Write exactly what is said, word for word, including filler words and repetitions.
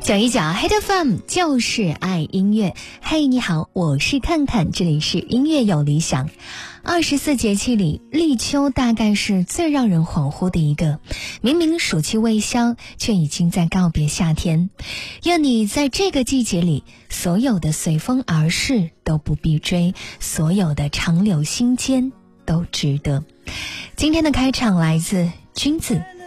讲一讲 Hit F M 就是爱音乐。嘿，你好，我是看看，这里是音乐有理想。二十四节气里，立秋大概是最让人恍惚的一个。明明暑气未消，却已经在告别夏天。愿你在这个季节里，所有的随风而逝都不必追，所有的长留心间都值得。今天的开场来自君子。